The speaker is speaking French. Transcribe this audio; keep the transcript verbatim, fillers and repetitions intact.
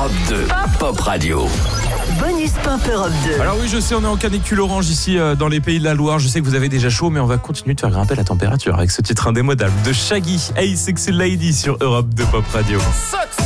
Europe deux, Pop Radio. Bonus Pop Europe deux. Alors oui, je sais, on est en canicule orange ici euh, dans les pays de la Loire. Je sais que vous avez déjà chaud, mais on va continuer de faire grimper la température avec ce titre indémodable de Shaggy, Hey Sexy Lady sur Europe deux Pop Radio.